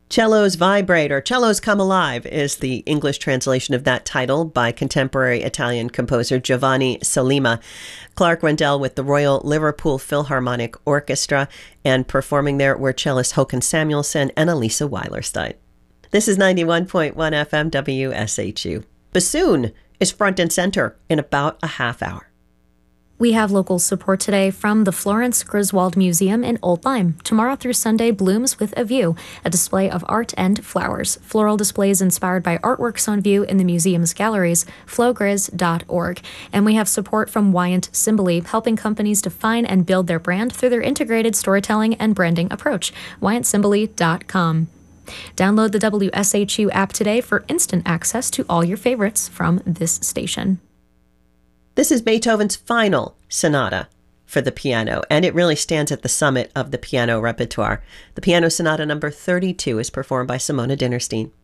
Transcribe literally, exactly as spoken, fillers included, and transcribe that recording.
Cellos Vibrate or Cellos Come Alive is the English translation of that title by contemporary Italian composer Giovanni Sollima. Clark Rendell with the Royal Liverpool Philharmonic Orchestra, and performing there were cellist Håkan Samuelsson and Elisa Weilerstein. This is ninety-one point one F M W S H U. Bassoon is front and center in about a half hour. We have local support today from the Florence Griswold Museum in Old Lyme. Tomorrow through Sunday, Blooms with a View, a display of art and flowers. Floral displays inspired by artworks on view in the museum's galleries, flowgriz dot org. And we have support from Wyant Simboli, helping companies define and build their brand through their integrated storytelling and branding approach. wyant simboli dot com. Download the W S H U app today for instant access to all your favorites from this station. This is Beethoven's final sonata for the piano, and it really stands at the summit of the piano repertoire. The Piano Sonata number thirty-two is performed by Simona Dinnerstein.